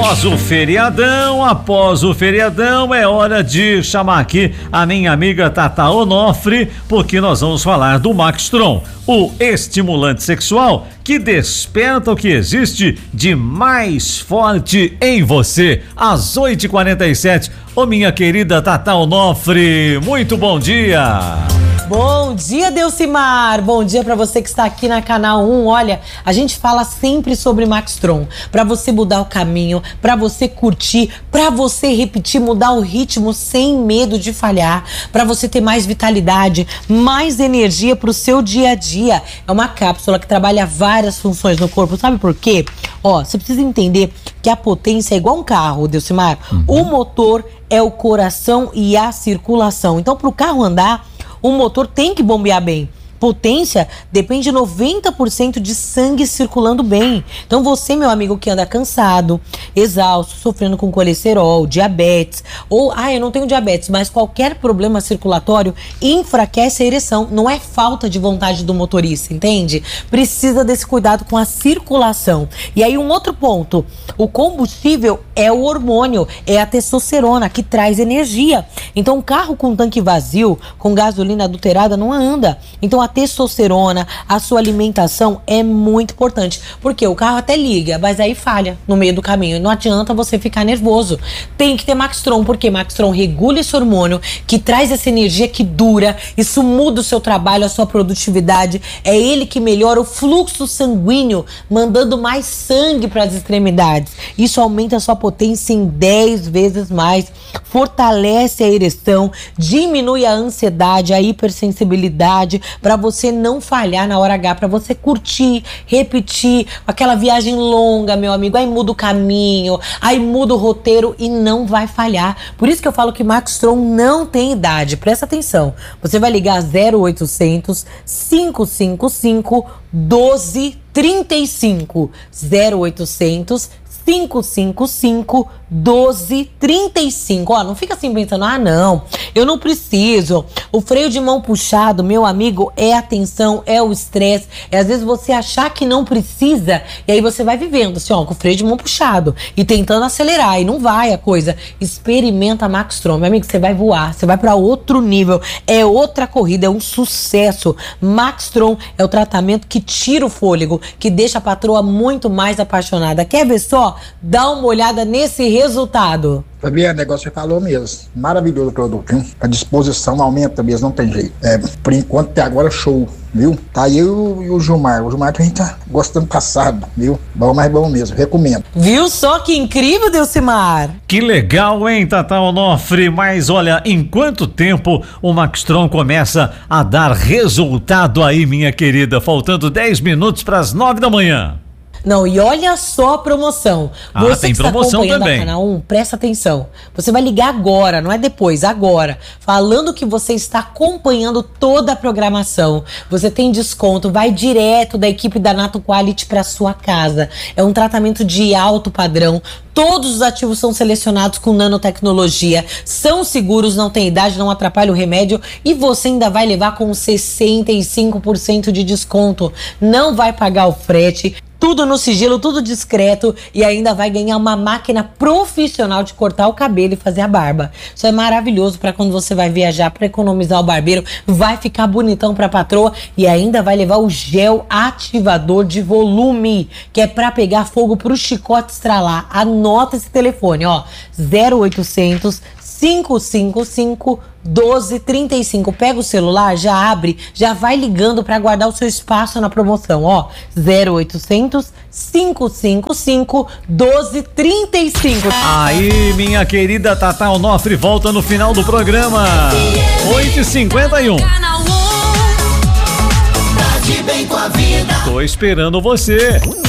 Após o feriadão, é hora de chamar aqui a minha amiga Tata Onofre, porque nós vamos falar do Maxtron, o estimulante sexual que desperta o que existe de mais forte em você. Às 8h47, minha querida Tata Onofre, muito bom dia! Bom dia, Delcimar! Bom dia para você que está aqui na Canal 1. Olha, a gente fala sempre sobre Maxtron, para você mudar o caminho, para você curtir, para você repetir, mudar o ritmo sem medo de falhar, para você ter mais vitalidade, mais energia para o seu dia a dia. É uma cápsula que trabalha várias funções no corpo. Sabe por quê? Você precisa entender que a potência é igual um carro, Delcimar. O motor é o coração e a circulação. Então, para o carro andar, o motor tem que bombear bem. Potência depende de 90% de sangue circulando bem. Então você, meu amigo, que anda cansado, exausto, sofrendo com colesterol, diabetes, ou, eu não tenho diabetes, mas qualquer problema circulatório enfraquece a ereção. Não é falta de vontade do motorista, entende? Precisa desse cuidado com a circulação. E aí um outro ponto, o combustível é o hormônio, é a testosterona que traz energia. Então um carro com tanque vazio, com gasolina adulterada, não anda. Então a testosterona, a sua alimentação é muito importante, porque o carro até liga, mas aí falha no meio do caminho. Não adianta você ficar nervoso. Tem que ter Maxtron, porque Maxtron regula esse hormônio que traz essa energia que dura. Isso muda o seu trabalho, a sua produtividade. É ele que melhora o fluxo sanguíneo, mandando mais sangue para as extremidades. Isso aumenta a sua potência em 10 vezes mais, fortalece a ereção, diminui a ansiedade, a hipersensibilidade, para você não falhar na hora H, para você curtir, repetir, aquela viagem longa, meu amigo, aí muda o caminho, aí muda o roteiro e não vai falhar. Por isso que eu falo que Maxtron não tem idade, presta atenção. Você vai ligar 0800 555 1235, 0800 555 1235. Não fica assim pensando, não, eu não preciso. O freio de mão puxado, meu amigo, é a tensão, é o estresse, é às vezes você achar que não precisa, e aí você vai vivendo assim, com o freio de mão puxado e tentando acelerar, e não vai a coisa. Experimenta Maxtron, meu amigo, você vai voar, você vai para outro nível, é outra corrida, é um sucesso. Maxtron é o tratamento que tira o fôlego, que deixa a patroa muito mais apaixonada. Quer ver só? Dá uma olhada nesse resultado. Sabia, o negócio você falou mesmo. Maravilhoso o produto, hein? A disposição aumenta mesmo, não tem jeito. Por enquanto, até agora, show, viu? Tá aí e o Gilmar. O Gilmar também tá gostando passado, viu? Bom, mas bom mesmo, recomendo. Viu só que incrível, Delcimar? Que legal, hein, Tata Onofre? Mas olha, em quanto tempo o Maxtron começa a dar resultado aí, minha querida? Faltando 10 minutos para as 9 da manhã. Não, e olha só a promoção. Você tem que está promoção acompanhando também. a Canal 1, presta atenção. Você vai ligar agora, não é depois, agora. Falando que você está acompanhando toda a programação. Você tem desconto, vai direto da equipe da Nato Quality para sua casa. É um tratamento de alto padrão. Todos os ativos são selecionados com nanotecnologia, são seguros, não tem idade, não atrapalha o remédio e você ainda vai levar com 65% de desconto. Não vai pagar o frete. Tudo no sigilo, tudo discreto e ainda vai ganhar uma máquina profissional de cortar o cabelo e fazer a barba. Isso é maravilhoso para quando você vai viajar, para economizar o barbeiro, vai ficar bonitão para a patroa e ainda vai levar o gel ativador de volume, que é para pegar fogo pro chicote estralar. Anota esse telefone, 0800 555 1235. Pega o celular, já abre, já vai ligando para guardar o seu espaço na promoção, 0800 555 1235. Aí, minha querida Tata Onofre volta no final do programa. 8h51. Tô esperando você.